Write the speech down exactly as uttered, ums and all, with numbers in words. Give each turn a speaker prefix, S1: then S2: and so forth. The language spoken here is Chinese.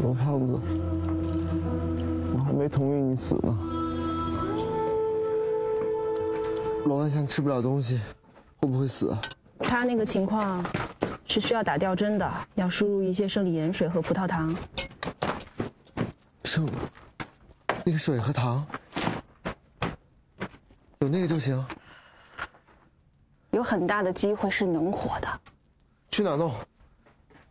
S1: 罗胖子，我还没同意你死呢。
S2: 罗万象吃不了东西，会不会死？
S3: 他那个情况是需要打吊针的，要输入一些生理盐水和葡萄糖。
S2: 生，那个水和糖，有那个就行。
S3: 有很大的机会是能活的。
S2: 去哪弄？